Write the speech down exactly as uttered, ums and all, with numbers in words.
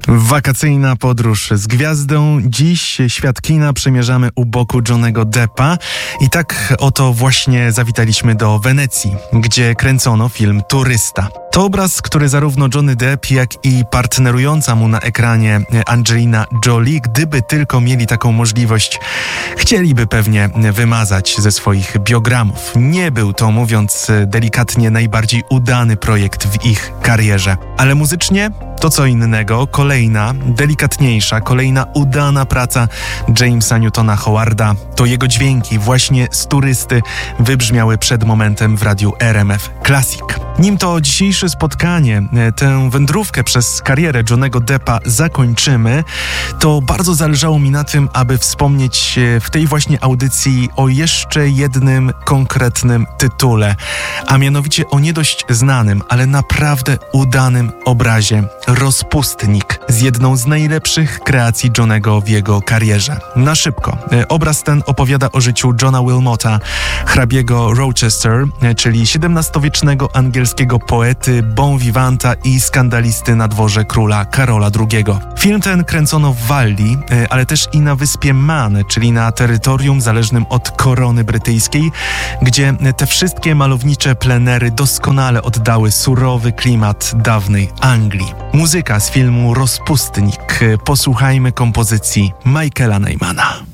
Wakacyjna podróż z gwiazdą. Dziś świat kina przemierzamy u boku Johnnego Deppa i tak oto właśnie zawitaliśmy do Wenecji, gdzie kręcono film Turysta. To obraz, który zarówno Johnny Depp, jak i partnerująca mu na ekranie Angelina Jolie, gdyby tylko mieli taką możliwość, chcieliby pewnie wymazać ze swoich biogramów. Nie był to, mówiąc delikatnie, najbardziej udany projekt w ich karierze. Ale muzycznie to co innego. Kolejna, delikatniejsza, kolejna udana praca Jamesa Newtona Howarda. To jego dźwięki właśnie z Turysty wybrzmiały przed momentem w radiu R M F Classic. Nim to dzisiejsze spotkanie, tę wędrówkę przez karierę Johnnego Deppa zakończymy, to bardzo zależało mi na tym, aby wspomnieć w tej właśnie audycji o jeszcze jednym konkretnym tytule, a mianowicie o nie dość znanym, ale naprawdę udanym obrazie Rozpustnik, z jedną z najlepszych kreacji Johnnego w jego karierze. Na szybko. Obraz ten opowiada o życiu Johna Wilmota, hrabiego Rochester, czyli siedemnastowiecznego angielskiego poety, bon vivanta i skandalisty na dworze króla Karola drugiego. Film ten kręcono w Walii, ale też i na wyspie Man, czyli na terytorium zależnym od korony brytyjskiej, gdzie te wszystkie malownicze plenery doskonale oddały surowy klimat dawnej Anglii. Muzyka z filmu Rozpustnik. Posłuchajmy kompozycji Michaela Nymana.